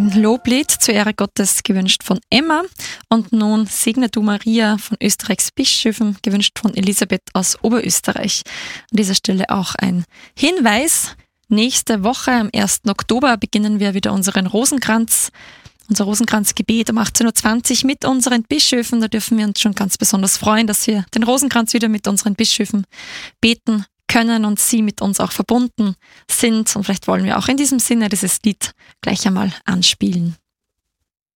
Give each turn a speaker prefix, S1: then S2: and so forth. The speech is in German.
S1: Ein Loblied zur Ehre Gottes, gewünscht von Emma. Und nun Segne du Maria von Österreichs Bischöfen, gewünscht von Elisabeth aus Oberösterreich. An dieser Stelle auch ein Hinweis. Nächste Woche, am 1. Oktober, beginnen wir wieder unser Rosenkranzgebet um 18.20 Uhr mit unseren Bischöfen. Da dürfen wir uns schon ganz besonders freuen, dass wir den Rosenkranz wieder mit unseren Bischöfen beten können und sie mit uns auch verbunden sind. Und vielleicht wollen wir auch in diesem Sinne dieses Lied gleich einmal anspielen.